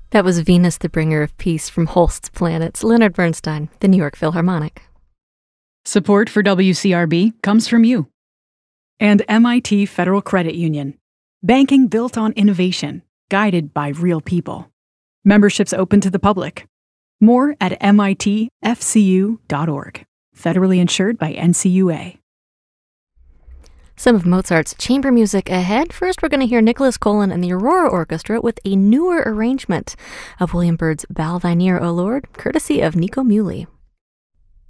That was Venus, the Bringer of Peace from Holst's Planets, Leonard Bernstein, the New York Philharmonic. Support for WCRB comes from you. And MIT Federal Credit Union. Banking built on innovation, guided by real people. Memberships open to the public. More at mitfcu.org. Federally insured by NCUA. Some of Mozart's chamber music ahead. First, we're going to hear Nicholas Colin and the Aurora Orchestra with a newer arrangement of William Byrd's Balvenier, O Lord, courtesy of Nico Muhly.